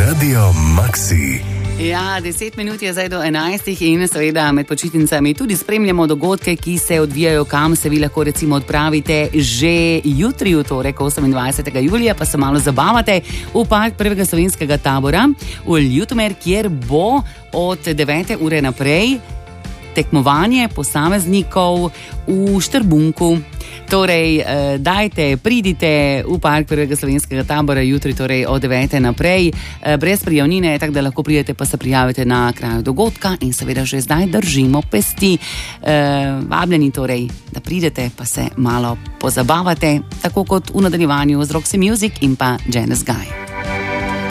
Radio Maxi. Ja, 10 minut je zdaj do 11 in seveda med počitnicami tudi spremljamo dogodke, ki se odvijajo, kam se vi lahko recimo odpravite že jutri, v torek 28. julija, pa se malo zabavate v park prvega slovenskega tabora v Ljutomer, kjer bo od 9. ure naprej tekmovanje posameznikov v Štrbunku. Torej, pridite v park prvega slovenskega tabora jutri, torej od 9. naprej, brez prijavnine, tako da lahko pridete, pa se prijavite na kraju dogodka in seveda že zdaj držimo pesti. Vabljeni torej, da pridete, pa se malo pozabavate, tako kot v nadaljevanju z Roxy Music in pa Janice Guy.